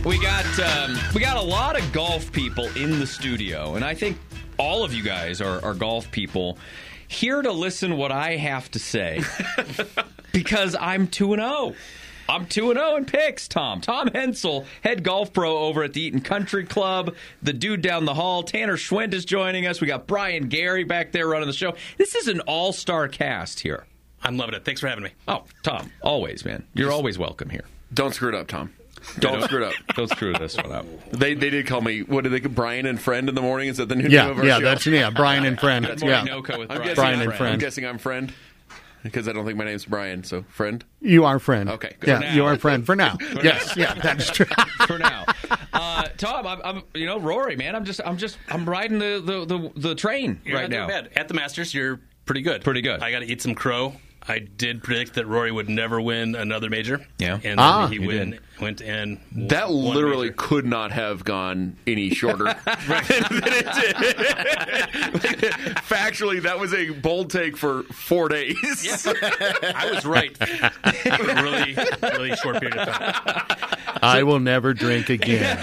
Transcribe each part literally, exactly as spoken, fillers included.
We got um, we got a lot of golf people in the studio, and I think all of you guys are, are golf people here to listen what I have to say because I'm two and oh. I'm two and oh in picks, Tom. Tom Hensel, head golf pro over at the Eaton Country Club. The dude down the hall, Tanner Schwent, is joining us. We got Brian Gary back there running the show. This is an all-star cast here. I'm loving it. Thanks for having me. Oh, Tom, always, man. You're always welcome here. Don't screw it up, Tom. Don't, don't screw it up. Don't screw this one up. They they did call me, what did they call Brian and Friend in the morning? Is that the new yeah, name of our yeah, show? that's yeah, Brian and Friend. That's yeah. No-co with I'm Brian. guessing Brian I'm and Friend. I'm guessing I'm Friend because I don't think my name's Brian, so Friend. You are Friend. Okay, good. Yeah, For you now. are Friend for now. For yes, now. yeah, that's true. For now. Uh, Tom, I'm, I'm, you know, Rory, man, I'm just, I'm just, I'm riding the, the, the, the train You're right not now. doing bad. At the Masters, you're pretty good. Pretty good. I got to eat some crow. I did predict that Rory would never win another major. Yeah. And Ah, he you win, did. went and won That one literally major. could not have gone any shorter than it did. Factually, that was a bold take for four days. I was right. For a really, really short period of time. I will never drink again.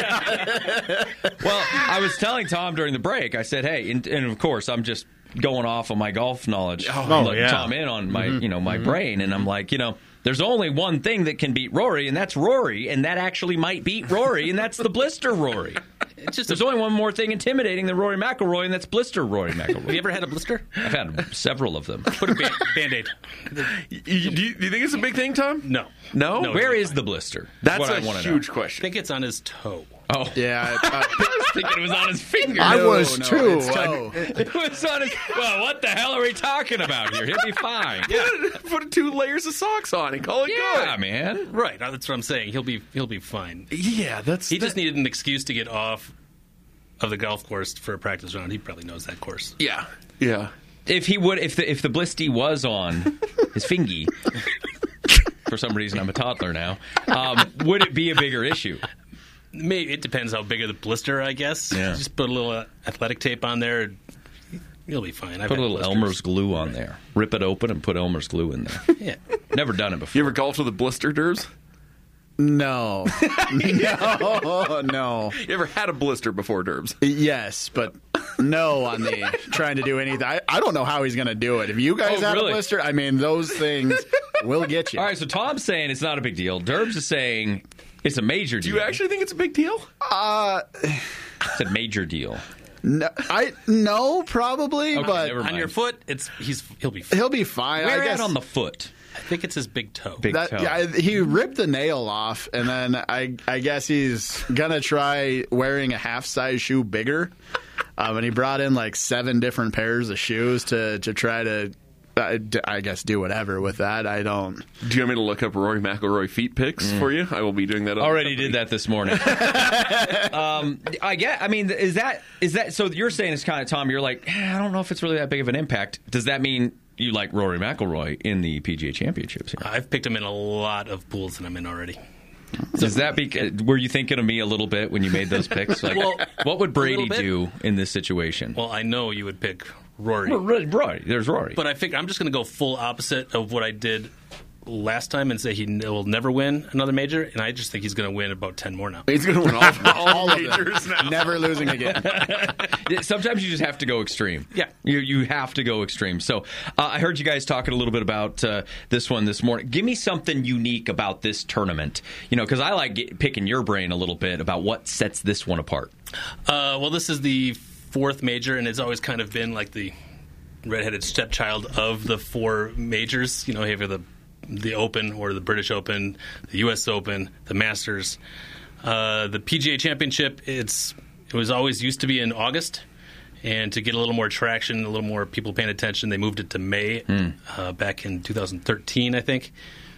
Well, I was telling Tom during the break, I said, hey, and, and of course, I'm just going off on my golf knowledge, Oh, letting yeah. Tom in on my, you know, my brain, and I'm like, you know, there's only one thing that can beat Rory, and that's Rory, and that actually might beat Rory, and that's the blister Rory. It's just There's a, only one more thing intimidating than Rory McIlroy, and that's blister Rory McIlroy. have you ever had a blister? I've had several of them. Put a band- Band-Aid. You- do, you, do you think it's a big thing, Tom? No. No? No. Where is the blister? That's what a I want to huge know. I question. think it's on his toe. Oh, Yeah, uh, I was thinking it was on his finger. I No, was no, too. it's toe. It was on his. Well, what the hell are we talking about here? He'll be fine. Put two layers of socks on and call it Yeah, good. man. Right. That's what I'm saying. He'll be he'll be fine. Yeah, that's... He just needed an excuse to get off of the golf course for a practice round. He probably knows that course. Yeah, yeah. If he would, if the if the blisty was on his fingy, for some reason I'm a toddler now, um, would it be a bigger issue? Maybe it depends how big of the blister, I guess. Yeah. Just put a little uh, athletic tape on there. You'll be fine. I've Put a had little blisters. Elmer's glue on there. Rip it open and put Elmer's glue in there. Yeah. Never done it before. You ever golfed with a blister, Derbs? no, no, no. You ever had a blister before, Derbs? Yes, but no on the trying to do anything. I, I don't know how he's going to do it. If you guys Oh, had really? a blister, I mean, those things will get you. All right, so Tom's saying it's not a big deal. Derbs is saying it's a major Do deal. you actually think it's a big deal? Uh, It's a major deal. no, I no, probably, Okay, but never mind. On your foot, it's he's he'll be fine. he'll be fine. Where I guess at on the foot? I think it's his big toe. Big that, toe. yeah, I- he ripped the nail off, and then I I guess he's gonna try wearing a half size shoe bigger. Um, and he brought in like seven different pairs of shoes to to try to. I, I guess do whatever with that. I don't. Do you want me to look up Rory McIlroy feet pics for you? I will be doing that. Already did that this morning. um, I get. I mean, is that is that? So you're saying it's kind of Tom. You're like, eh, I don't know if it's really that big of an impact. Does that mean you like Rory McIlroy in the P G A Championships here? I've picked him in a lot of pools that I'm in already. Does that be? Were you thinking of me a little bit when you made those picks? Like, Well, what would Brady a little bit. do in this situation? Well, I know you would pick Rory, Rory, Rory. There's Rory. but I figure I'm just going to go full opposite of what I did last time and say he n- will never win another major, and I just think he's going to win about ten more now. He's going to win all, all, All of majors them. now. Never losing again. Sometimes you just have to go extreme. Yeah. You you have to go extreme. So uh, I heard you guys talking a little bit about uh, this one this morning. Give me something unique about this tournament. You know, because I like get, picking your brain a little bit about what sets this one apart. Uh, well, this is the fourth major, and it's always kind of been like the redheaded stepchild of the four majors. You know, either the the Open or the British Open, the U S Open, the Masters, uh, the P G A Championship. It's it was always used to be in August, and to get a little more traction, a little more people paying attention, they moved it to May uh, back in two thousand thirteen, I think.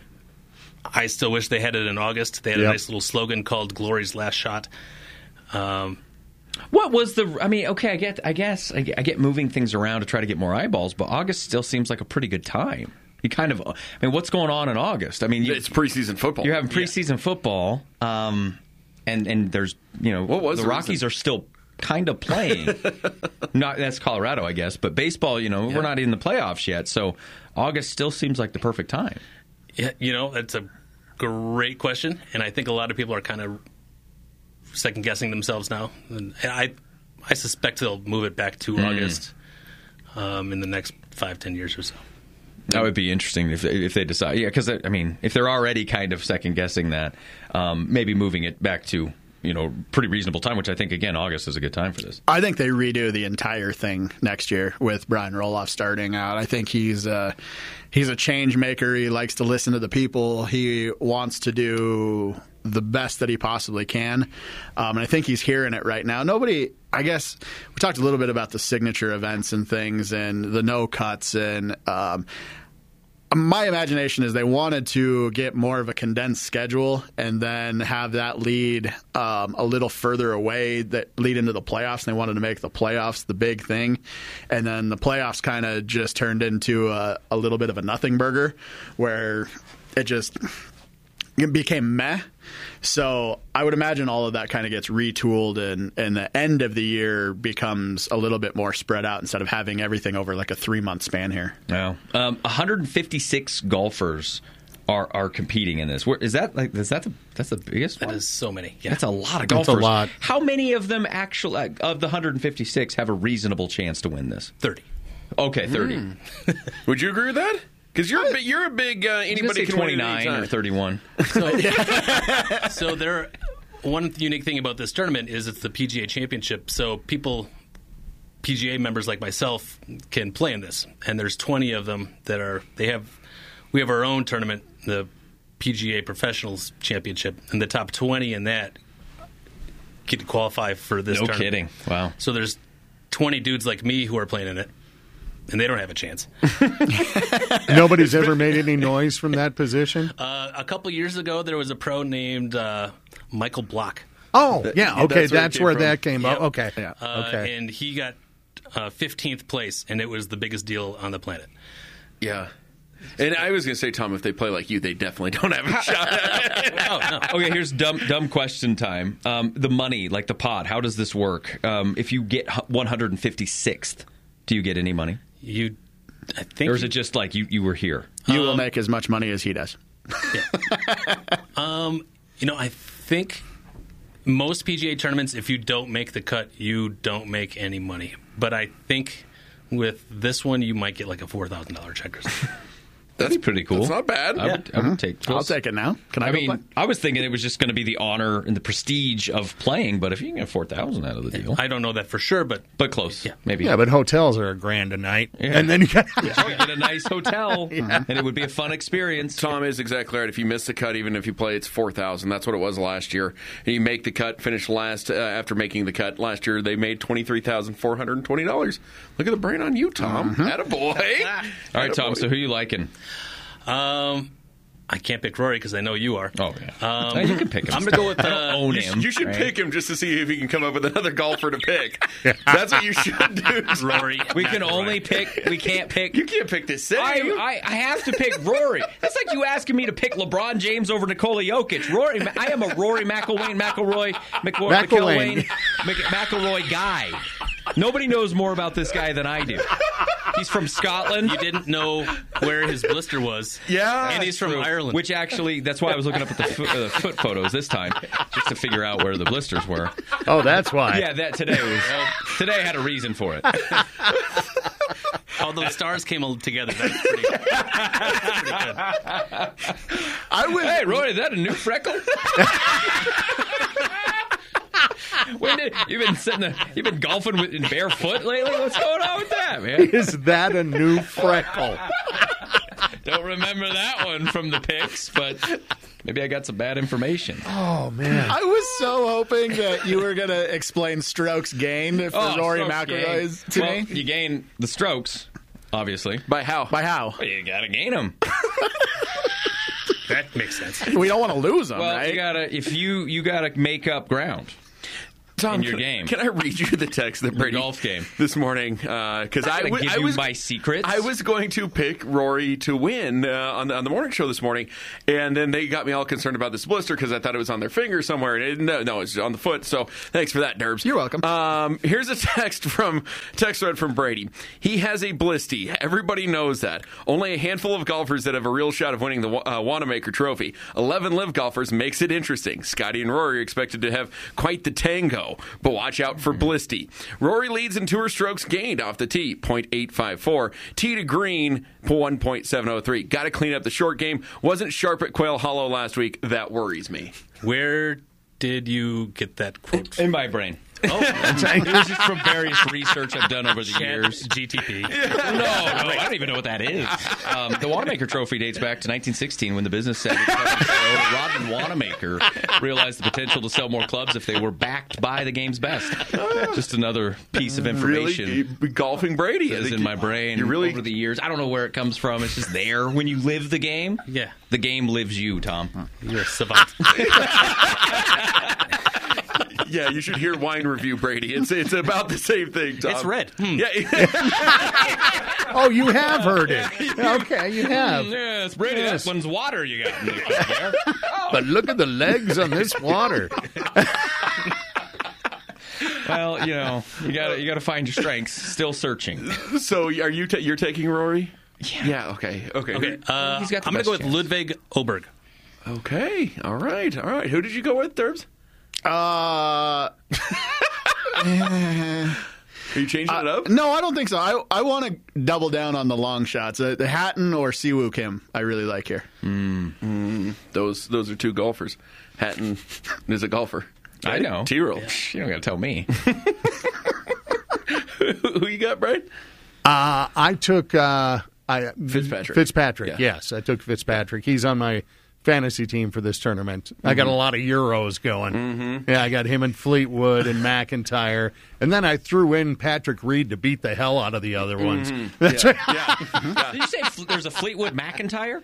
I still wish they had it in August. They had Yep. a nice little slogan called "Glory's Last Shot." Um, What was the? I mean, okay, I get, I guess, I get, I get moving things around to try to get more eyeballs, but August still seems like a pretty good time. You kind of, I mean, what's going on in August? I mean, you, It's preseason football. you're having preseason football, um, and and there's, you know, What was the the Rockies reason? are still kind of playing. Not that's Colorado, I guess, but baseball, you know, we're not in the playoffs yet, so August still seems like the perfect time. Yeah, you know, that's a great question, and I think a lot of people are kind of second guessing themselves now, and I I suspect they'll move it back to mm. August um, in the next five ten years or so. That would be interesting if if they decide. Yeah, because I mean, if they're already kind of second guessing that, um, maybe moving it back to, you know, pretty reasonable time, which I think, again, August is a good time for this. I think they redo the entire thing next year with Brian Roloff starting out. I think he's uh, he's a change maker. He likes to listen to the people. He wants to do the best that he possibly can. Um, and I think he's hearing it right now. Nobody, I guess, we talked a little bit about the signature events and things and the no cuts. And um, my imagination is they wanted to get more of a condensed schedule and then have that lead um, a little further away, that lead into the playoffs. And they wanted to make the playoffs the big thing. And then the playoffs kind of just turned into a, a little bit of a nothing burger where it just it became meh. So I would imagine all of that kind of gets retooled, and, and the end of the year becomes a little bit more spread out instead of having everything over like a three-month span here. Yeah. Um, one hundred fifty-six golfers are are competing in this. Where, is that like is that the that's the biggest one? That is so many. Yeah. That's a lot of golfers. That's a lot. How many of them actually of the one hundred fifty-six have a reasonable chance to win this? thirty. Okay, thirty. Mm. Would you agree with that? Because you're a big, you're a big uh, anybody can win twenty-nine or thirty-one. So, so there, one unique thing about this tournament is it's the P G A Championship. So people, P G A members like myself, can play in this, and there's twenty of them that are. They have, we have our own tournament, the P G A Professionals Championship, and the top twenty in that get to qualify for this. No tournament. kidding! Wow. So there's twenty dudes like me who are playing in it. And they don't have a chance. Nobody's ever made any noise from that position? Uh, a couple years ago, there was a pro named uh, Michael Block. Oh, yeah, okay, that's where, that's where that came Yep. up. Okay, Uh, okay. And he got uh, fifteenth place, and it was the biggest deal on the planet. Yeah. And I was going to say, Tom, if they play like you, they definitely don't have a shot. Oh, no. Okay, here's dumb dumb question time. Um, the money, like the pot, how does this work? Um, if you get one hundred fifty-sixth, do you get any money? You, I think, Or is it just like you, you were here? You will make as much money as he does. um, you know, I think most P G A tournaments, if you don't make the cut, you don't make any money. But I think with this one, you might get like a four thousand dollars check or something. That's pretty cool. That's not bad. I would, I would take. I'll take it now. Can I, I go mean, play? I was thinking it was just going to be the honor and the prestige of playing, but if you can get four thousand out of the deal, I don't know that for sure, but but close, Yeah. maybe. Yeah, but hotels are a grand a night. Yeah. And then you got Yeah, you get a nice hotel, and it would be a fun experience. Tom is exactly right. If you miss the cut, even if you play, it's four thousand. That's what it was last year. And you make the cut, finish last uh, after making the cut last year. They made twenty three thousand four hundred and twenty dollars. Look at the brain on you, Tom. Mm-hmm. Attaboy. All right, Tom. Attaboy. So who are you liking? um, I can't pick Rory because I know you are. Oh yeah, Um, you can pick him. I'm going to go with I don't uh, own You, him. you should right? pick him just to see if he can come up with another golfer to pick. That's what you should do. Rory. We can McIlroy. only pick. We can't pick. You can't pick this I, same. I, I have to pick Rory. That's like you asking me to pick LeBron James over Nikola Jokic. Rory, I am a Rory McIlwain, McIlroy, McIlroy, McIlwain. McIlwain, McIlroy guy. Nobody knows more about this guy than I do. He's from Scotland. You didn't know where his blister was. Yeah, And he's from True. Ireland. Which actually, that's why I was looking up at the foot, uh, foot photos this time, just to figure out where the blisters were. Oh, that's why. Yeah, that today was today had a reason for it. All those stars came all together. That's pretty, that's pretty good. I was. Hey, Roy, is that a new freckle? When did, you've been sitting there, you've been golfing with, in barefoot lately? What's going on with that, man? Is that a new freckle? Don't remember that one from the pics, but maybe I got some bad information. Oh, man. I was so hoping that you were going to explain strokes gained for Oh, Rory strokes McIlroy's gained. to Well, me. you gain the strokes, obviously. By how? By how? Well, you got to gain them. That makes sense. We don't want to lose them, Well, right? you gotta if you you gotta make up ground. Tom, in your can, game. Can I read you the text that Brady golf game this morning? Because uh, I, I, w- give I you was my secrets. I was going to pick Rory to win uh, on, the, on the morning show this morning, and then they got me all concerned about this blister because I thought it was on their finger somewhere, and it, no, no, it's on the foot. So thanks for that, Derbs. You're welcome. Um, here's a text from text thread from Brady. He has a blisty. Everybody knows that. Only a handful of golfers that have a real shot of winning the uh, Wanamaker Trophy. Eleven live golfers makes it interesting. Scotty and Rory are expected to have quite the tango, but watch out for blisty. Rory leads in tour strokes gained off the tee, point eight five four. Tee to green, one point seven oh three. Got to clean up the short game. Wasn't sharp at Quail Hollow last week. That worries me. Where did you get that quote? in my brain. Oh, it was just from various research I've done over the Chat years. G T P. No, no, I don't even know what that is. Um, the Wanamaker Trophy dates back to nineteen sixteen when the business said Rodman Wanamaker realized the potential to sell more clubs if they were backed by the game's best. Just another piece of information. Really, golfing Brady Is in my brain You really over the years. I don't know where it comes from. It's just there. When you live the game, Yeah. the game lives you, Tom. You're a savant. Yeah, you should hear Wine Review Brady. It's it's about the same thing, Tom. It's red. Hmm. Yeah. Oh, you have heard it. Okay, you have. Yes, Brady, Yes. that one's water you got in there. Oh. But look at the legs on this water. Well, you know, you got you got to find your strengths. Still searching. So are you ta- you're taking Rory? Yeah. Yeah. Okay. Okay. Okay, uh, He's got the I'm going to go best with Ludwig Oberg. Okay. All right. All right. Who did you go with, Thurbs? Uh, Are you changing it up? no, I don't think so. I I want to double down on the long shots. Uh, the Hatton or Siwoo Kim, I really like here. Those those are two golfers. Hatton is a golfer. I know. T-Roll. You don't got to tell me. Who you got, Brian? Uh, I took uh, I, Fitzpatrick. Fitzpatrick, Yeah. yes. I took Fitzpatrick. He's on my fantasy team for this tournament. I got a lot of Euros going. Mm-hmm. Yeah, I got him and Fleetwood and McIntyre. And then I threw in Patrick Reed to beat the hell out of the other ones. That's Yeah. yeah. Did you say Fle- there's a Fleetwood McIntyre?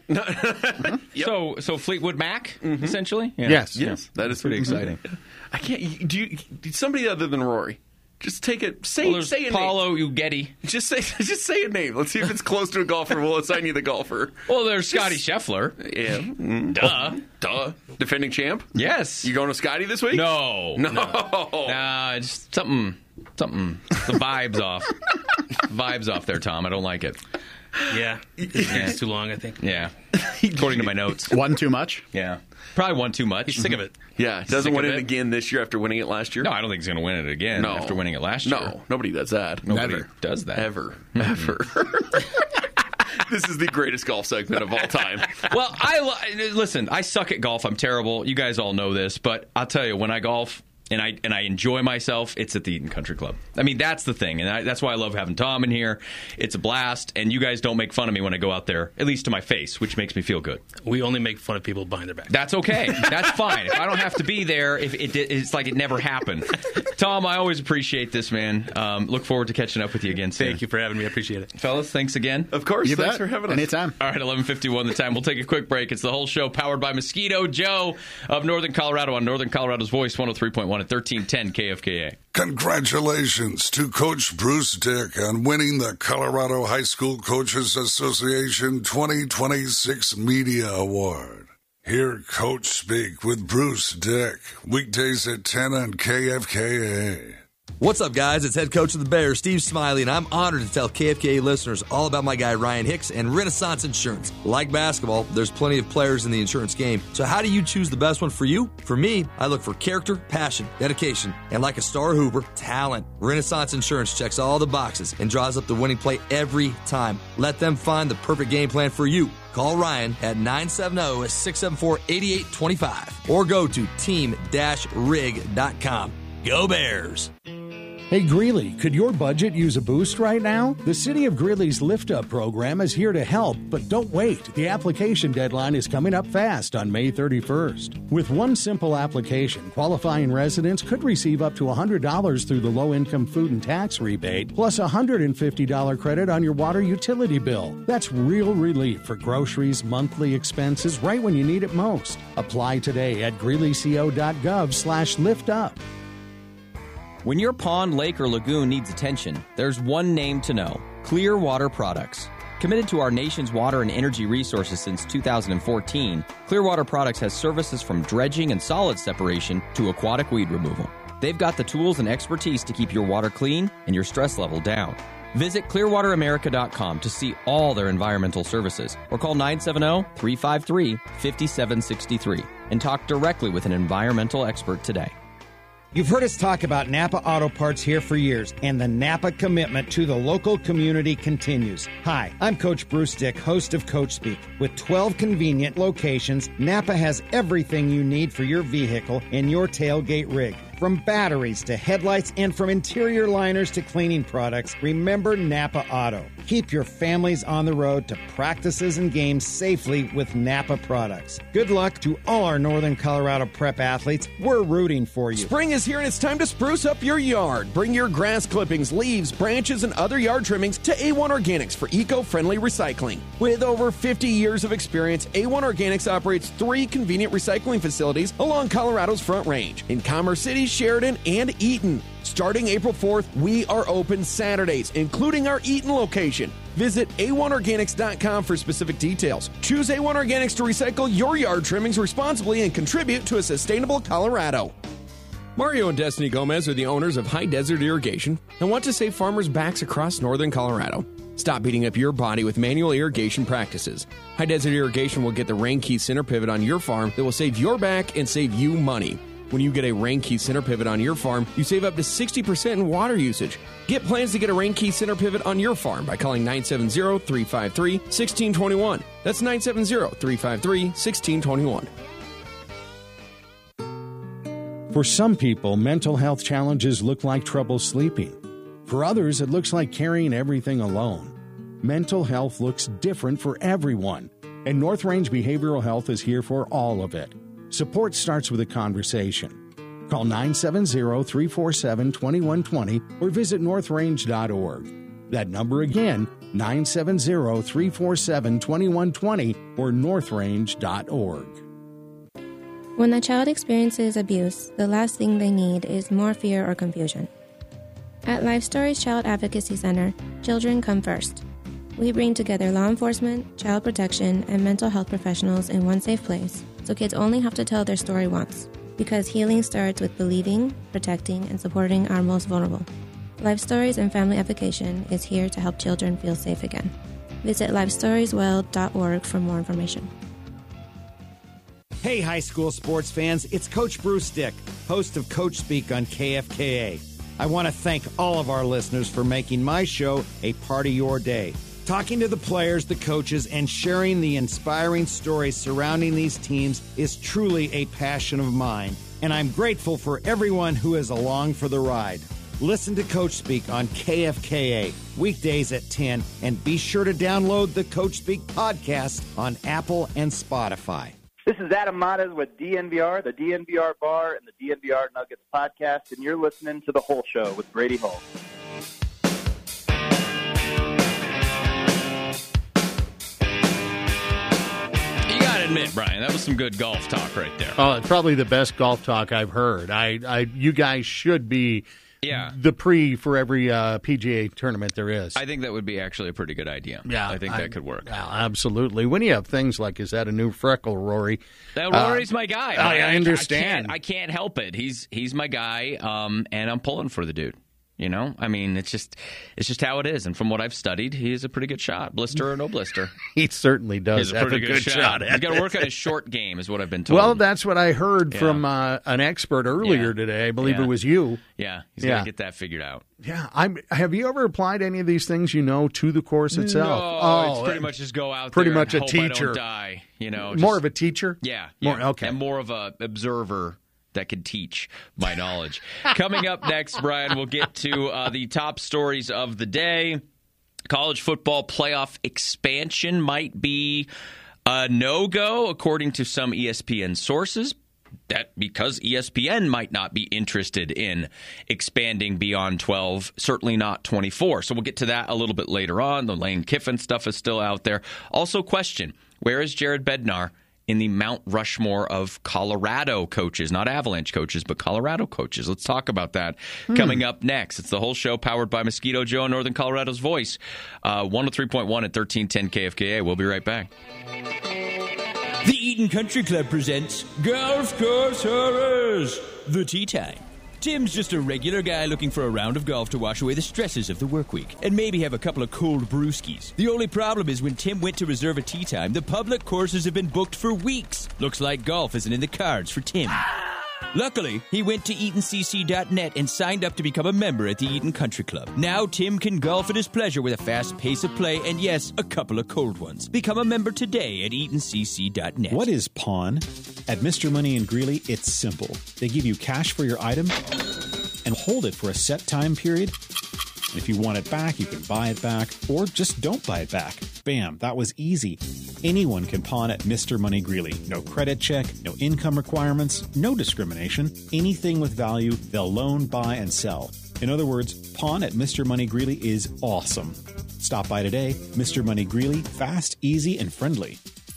So so Fleetwood Mac, essentially? Yeah. Yes. Yes. That is Pretty exciting. I can't. Do you? Somebody other than Rory. Just take it. Say Well, there's say a Paulo name. Uggetti. Just say just say a name. Let's see if it's close to a golfer. We'll assign you the golfer. Well, there's Scotty Scheffler. Yeah. Mm. Duh. Duh. Defending champ. Yes. You going to Scotty this week? No. No. Nah, just something, something. The vibe's off. Vibes off there, Tom. I don't like it. Yeah. It's too long, I think. Yeah. According to my notes. One too much. Yeah. Probably one too much. He's sick of it. Yeah. Doesn't Sick win of it it? again this year after winning it last year. No, I don't think he's going to win it again No. after winning it last year. No. Nobody does that. Nobody Never. does that. Ever. Ever. This is the greatest golf segment of all time. Well, I li- listen. I suck at golf. I'm terrible. You guys all know this, but I'll tell you, when I golf and I and I enjoy myself, it's at the Eaton Country Club. I mean, that's the thing, and I, that's why I love having Tom in here. It's a blast, and you guys don't make fun of me when I go out there, at least to my face, which makes me feel good. We only make fun of people behind their back. That's okay. That's fine. If I don't have to be there, if it, it's like it never happened. Tom, I always appreciate this, man. Um, look forward to catching up with you again soon. Thank you for having me. I appreciate it. Fellas, thanks again. Of course. You Thanks bet. for having us. Anytime. All right, eleven fifty-one the time. We'll take a quick break. It's the whole show powered by Mosquito Joe of Northern Colorado on Northern Colorado's Voice, one oh three point one at thirteen ten K F K A. Congratulations to Coach Bruce Dick on winning the Colorado High School Coaches Association twenty twenty-six Media Award. Hear Coach speak with Bruce Dick, weekdays at ten on K F K A. What's up, guys? It's head coach of the Bears, Steve Smiley, and I'm honored to tell K F K A listeners all about my guy, Ryan Hicks, and Renaissance Insurance. Like basketball, there's plenty of players in the insurance game. So how do you choose the best one for you? For me, I look for character, passion, dedication, and like a star hooper, talent. Renaissance Insurance checks all the boxes and draws up the winning play every time. Let them find the perfect game plan for you. Call Ryan at nine seven zero, six seven four, eight eight two five or go to team dash rig dot com. Go Bears! Hey Greeley, could your budget use a boost right now? The City of Greeley's Lift Up program is here to help, but don't wait. The application deadline is coming up fast on May thirty-first. With one simple application, qualifying residents could receive up to one hundred dollars through the low-income food and tax rebate, plus a one hundred fifty dollars credit on your water utility bill. That's real relief for groceries, monthly expenses, right when you need it most. Apply today at greeleyco.gov slash lift up. When your pond, lake, or lagoon needs attention, there's one name to know: Clearwater Products. Committed to our nation's water and energy resources since two thousand fourteen, Clearwater Products has services from dredging and solid separation to aquatic weed removal. They've got the tools and expertise to keep your water clean and your stress level down. Visit clearwater america dot com to see all their environmental services, or call nine seven zero, three five three, five seven six three and talk directly with an environmental expert today. You've heard us talk about Napa Auto Parts here for years, and the Napa commitment to the local community continues. Hi, I'm Coach Bruce Dick, host of Coach Speak. With twelve convenient locations, Napa has everything you need for your vehicle and your tailgate rig. From batteries to headlights and from interior liners to cleaning products, remember Napa Auto. Keep your families on the road to practices and games safely with Napa products. Good luck to all our Northern Colorado prep athletes. We're rooting for you. Spring is here and it's time to spruce up your yard. Bring your grass clippings, leaves, branches, and other yard trimmings to A one Organics for eco-friendly recycling. With over fifty years of experience, A one Organics operates three convenient recycling facilities along Colorado's Front Range in Commerce City, Sheridan, and Eaton. Starting April fourth, we are open Saturdays, including our Eaton location. Visit A one organics dot com for specific details. Choose A one Organics to recycle your yard trimmings responsibly and contribute to a sustainable Colorado. Mario and Destiny Gomez are the owners of High Desert Irrigation and want to save farmers' backs across northern Colorado. Stop beating up your body with manual irrigation practices. High Desert Irrigation will get the Rain Key center pivot on your farm that will save your back and save you money. When you get a Rain Key center pivot on your farm, you save up to sixty percent in water usage. Get plans to get a Rain Key center pivot on your farm by calling nine seven zero, three five three, one six two one. That's nine seven zero, three five three, one six two one. For some people, mental health challenges look like trouble sleeping. For others, it looks like carrying everything alone. Mental health looks different for everyone, and North Range Behavioral Health is here for all of it. Support starts with a conversation. Call nine seven zero, three four seven, two one two zero or visit north range dot org. That number again, nine seven zero, three four seven, two one two zero or north range dot org. When a child experiences abuse, the last thing they need is more fear or confusion. At Life Stories Child Advocacy Center, children come first. We bring together law enforcement, child protection, and mental health professionals in one safe place, so kids only have to tell their story once. Because healing starts with believing, protecting, and supporting our most vulnerable. Life Stories and Family Advocation is here to help children feel safe again. Visit life stories well dot org for more information. Hey, high school sports fans, it's Coach Bruce Dick, host of Coach Speak on K F K A. I want to thank all of our listeners for making my show a part of your day. Talking to the players, the coaches, and sharing the inspiring stories surrounding these teams is truly a passion of mine, and I'm grateful for everyone who is along for the ride. Listen to Coach Speak on K F K A, weekdays at ten, and be sure to download the Coach Speak podcast on Apple and Spotify. This is Adam Matas with D N V R, the D N V R Bar, and the D N V R Nuggets podcast, and you're listening to The Whole Show with Brady Hull. Admit, Brian, that was some good golf talk right there. Oh, it's probably the best golf talk I've heard. I, I you guys should be yeah. the pre for every uh, P G A tournament there is. I think that would be actually a pretty good idea. Yeah, I think I, that could work. Yeah, absolutely. When you have things like, is that a new freckle, Rory? That Rory's uh, my guy. I, I understand. I can't, I can't help it. He's he's my guy, um, and I'm pulling for the dude. You know, I mean, it's just it's just how it is. And from what I've studied, he is a pretty good shot, blister or no blister. He certainly does. He's a pretty have a good, good shot. shot. He's got to work on his short game, is what I've been told. Well, that's what I heard yeah. from uh, an expert earlier yeah. today. I believe yeah. it was you. Yeah, he's yeah. got to get that figured out. Yeah, I'm. Have you ever applied any of these things you know to the course itself? No, oh, it's pretty much just go out pretty there much and a hope teacher. I don't die. You know, more just, of a teacher. Yeah, more yeah. okay, and more of a observer that could teach my knowledge. Coming up next, Brian, we'll get to uh, the top stories of the day. College football playoff expansion might be a no-go, according to some E S P N sources. That because E S P N might not be interested in expanding beyond twelve, certainly not twenty-four. So we'll get to that a little bit later on. The Lane Kiffin stuff is still out there. Also, question, where is Jared Bednar in the Mount Rushmore of Colorado coaches, not Avalanche coaches, but Colorado coaches. Let's talk about that hmm. coming up next. It's the whole show powered by Mosquito Joe and Northern Colorado's Voice. Uh, one oh three point one at thirteen ten K F K A. We'll be right back. The Eaton Country Club presents Golf Course Horrors, the Tea Time. Tim's just a regular guy looking for a round of golf to wash away the stresses of the work week and maybe have a couple of cold brewskis. The only problem is when Tim went to reserve a tee time, the public courses have been booked for weeks. Looks like golf isn't in the cards for Tim. Luckily, he went to Eaton C C dot net and signed up to become a member at the Eaton Country Club. Now Tim can golf at his pleasure with a fast pace of play and, yes, a couple of cold ones. Become a member today at Eaton C C dot net. What is pawn? At Mister Money and Greeley, it's simple. They give you cash for your item and hold it for a set time period. If you want it back, you can buy it back, or just don't buy it back. Bam, that was easy. Anyone can pawn at Mister Money Greeley. No credit check, no income requirements, no discrimination. Anything with value, they'll loan, buy, and sell. In other words, pawn at Mister Money Greeley is awesome. Stop by today. Mister Money Greeley, fast, easy, and friendly.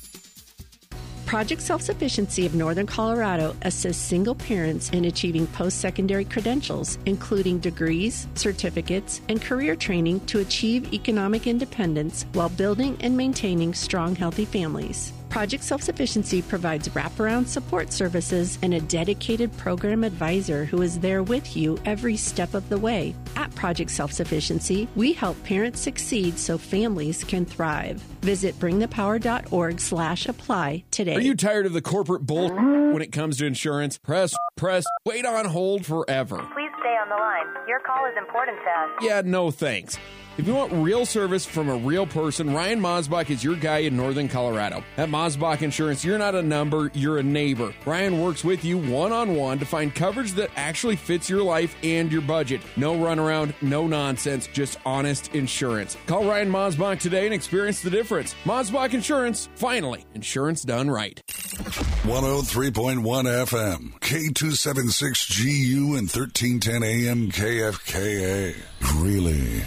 Project Self-Sufficiency of Northern Colorado assists single parents in achieving post-secondary credentials, including degrees, certificates, and career training to achieve economic independence while building and maintaining strong, healthy families. Project Self-Sufficiency provides wraparound support services and a dedicated program advisor who is there with you every step of the way. At Project Self-Sufficiency, we help parents succeed so families can thrive. Visit bring the power dot org slash apply today. Are you tired of the corporate bull when it comes to insurance? Press, press, wait on hold forever. Please stay on the line. Your call is important to us. Yeah, no thanks. If you want real service from a real person, Ryan Mosbach is your guy in Northern Colorado. At Mosbach Insurance, you're not a number, you're a neighbor. Ryan works with you one-on-one to find coverage that actually fits your life and your budget. No runaround, no nonsense, just honest insurance. Call Ryan Mosbach today and experience the difference. Mosbach Insurance, finally, insurance done right. one oh three point one F M, K two seventy-six G U and thirteen ten A M K F K A. Really?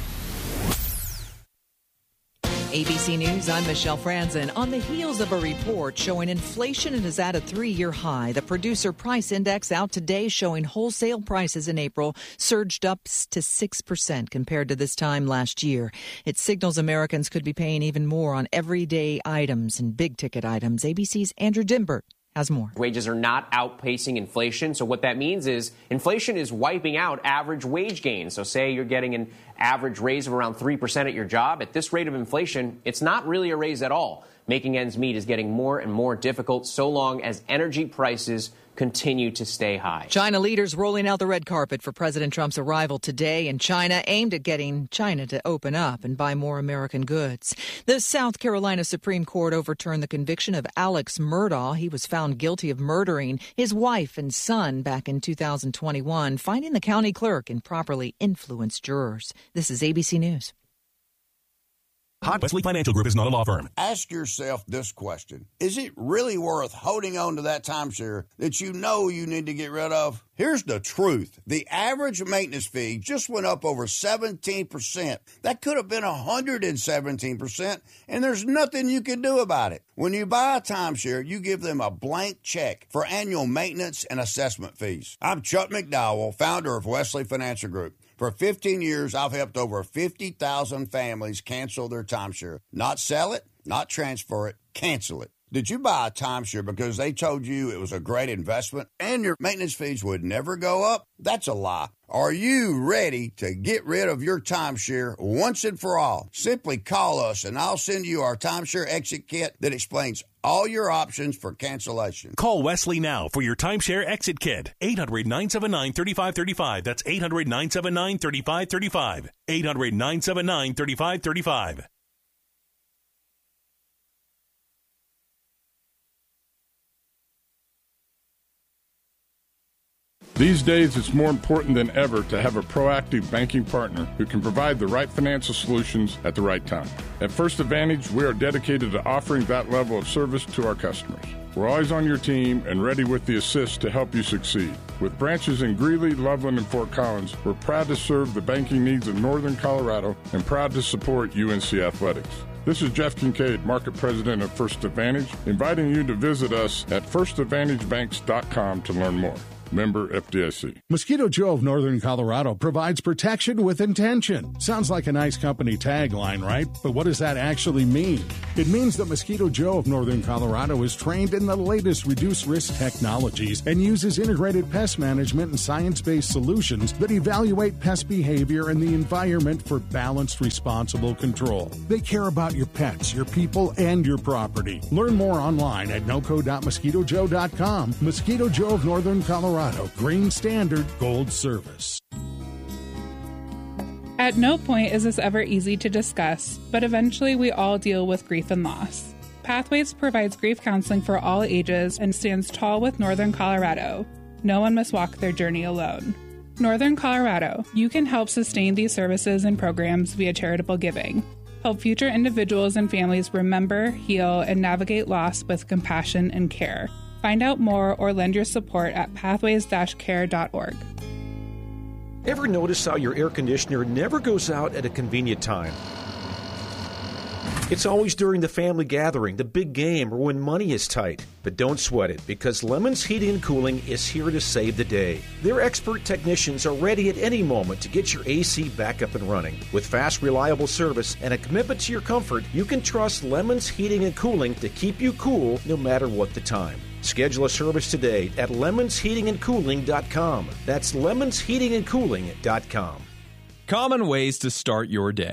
A B C News, I'm Michelle Franzen. On the heels of a report showing inflation is at a three-year high, the Producer Price Index out today showing wholesale prices in April surged up to six percent compared to this time last year. It signals Americans could be paying even more on everyday items and big-ticket items. A B C's Andrew Dimbert has more. Wages are not outpacing inflation. So what that means is inflation is wiping out average wage gains. So say you're getting an average raise of around three percent at your job. At this rate of inflation, it's not really a raise at all. Making ends meet is getting more and more difficult so long as energy prices continue to stay high. China leaders rolling out the red carpet for President Trump's arrival today, and China aimed at getting China to open up and buy more American goods. The South Carolina Supreme Court overturned the conviction of Alex Murdaugh. He was found guilty of murdering his wife and son back in two thousand twenty-one, finding the county clerk improperly influenced jurors. This is A B C News. Hot Wesley Financial Group is not a law firm. Ask yourself this question. Is it really worth holding on to that timeshare that you know you need to get rid of? Here's the truth. The average maintenance fee just went up over seventeen percent. That could have been one hundred seventeen percent, and there's nothing you can do about it. When you buy a timeshare, you give them a blank check for annual maintenance and assessment fees. I'm Chuck McDowell, founder of Wesley Financial Group. For fifteen years, I've helped over fifty thousand families cancel their timeshare. Not sell it, not transfer it, cancel it. Did you buy a timeshare because they told you it was a great investment and your maintenance fees would never go up? That's a lie. Are you ready to get rid of your timeshare once and for all? Simply call us and I'll send you our timeshare exit kit that explains all your options for cancellation. Call Wesley now for your timeshare exit kit. eight hundred, nine seven nine, three five three five. That's eight hundred, nine seven nine, three five three five. eight hundred, nine seven nine, three five three five. These days, it's more important than ever to have a proactive banking partner who can provide the right financial solutions at the right time. At First Advantage, we are dedicated to offering that level of service to our customers. We're always on your team and ready with the assist to help you succeed. With branches in Greeley, Loveland, and Fort Collins, we're proud to serve the banking needs of Northern Colorado and proud to support U N C Athletics. This is Jeff Kincaid, Market President of First Advantage, inviting you to visit us at first advantage banks dot com to learn more. Member F D I C. Mosquito Joe of Northern Colorado provides protection with intention. Sounds like a nice company tagline, right? But what does that actually mean? It means that Mosquito Joe of Northern Colorado is trained in the latest reduced risk technologies and uses integrated pest management and science-based solutions that evaluate pest behavior and the environment for balanced, responsible control. They care about your pets, your people, and your property. Learn more online at noco dot mosquito joe dot com. Mosquito Joe of Northern Colorado. Green Standard Gold Service. At no point is this ever easy to discuss, but eventually we all deal with grief and loss. Pathways provides grief counseling for all ages and stands tall with Northern Colorado. No one must walk their journey alone. Northern Colorado, you can help sustain these services and programs via charitable giving. Help future individuals and families remember, heal, and navigate loss with compassion and care. Find out more or lend your support at pathways dash care dot org. Ever notice how your air conditioner never goes out at a convenient time? It's always during the family gathering, the big game, or when money is tight. But don't sweat it, because Lemons Heating and Cooling is here to save the day. Their expert technicians are ready at any moment to get your A C back up and running. With fast, reliable service and a commitment to your comfort, you can trust Lemons Heating and Cooling to keep you cool no matter what the time. Schedule a service today at lemons heating and cooling dot com. That's lemons heating and cooling dot com. Common ways to start your day.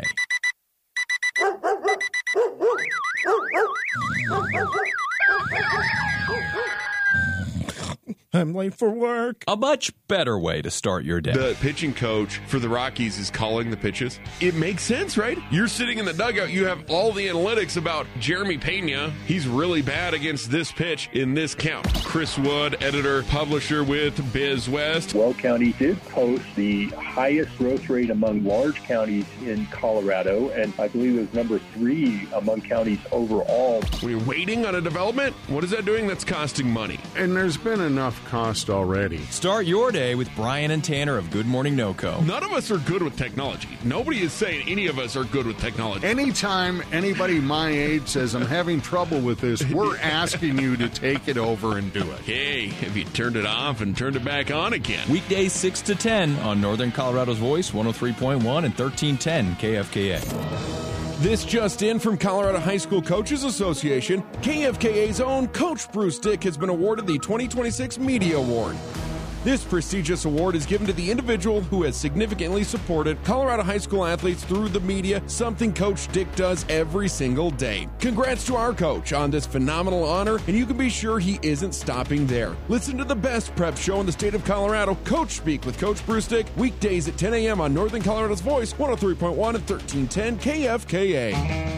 I'm late for work. A much better way to start your day. The pitching coach for the Rockies is calling the pitches. It makes sense, right? You're sitting in the dugout. You have all the analytics about Jeremy Pena. He's really bad against this pitch in this count. Chris Wood, editor, publisher with Biz West. Weld County did post the highest growth rate among large counties in Colorado, and I believe it was number three among counties overall. When you're waiting on a development, what is that doing? That's costing money. And there's been enough cost already. Start your day with Brian and Tanner of Good Morning NoCo. None of us are good with technology. Nobody is saying any of us are good with technology. Anytime anybody my age says I'm having trouble with this, we're asking you to take it over and do it. Hey, have you turned it off and turned it back on again? Weekdays six to ten on Northern Colorado's Voice, one oh three point one and thirteen ten K F K A. This just in from Colorado High School Coaches Association, K F K A's own Coach Bruce Dick has been awarded the twenty twenty-six Media Award. This prestigious award is given to the individual who has significantly supported Colorado high school athletes through the media, something Coach Dick does every single day. Congrats to our coach on this phenomenal honor, and you can be sure he isn't stopping there. Listen to the best prep show in the state of Colorado, Coach Speak with Coach Bruce Dick, weekdays at ten a.m. on Northern Colorado's Voice, one oh three point one and thirteen ten K F K A.